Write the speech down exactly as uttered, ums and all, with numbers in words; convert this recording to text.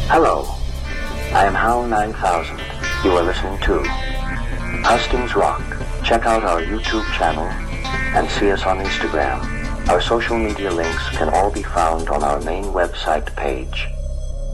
Hello, I am Hal nine thousand. You are listening to Hustings Rock. Check out our YouTube channel and see us on Instagram. Our social media links can all be found on our main website page.